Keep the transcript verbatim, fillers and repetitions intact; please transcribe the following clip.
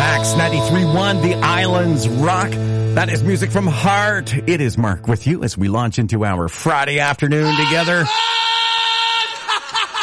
Max ninety-three point one, The Islands Rock. That is music from Heart. It is Mark with you as we launch into our Friday afternoon together.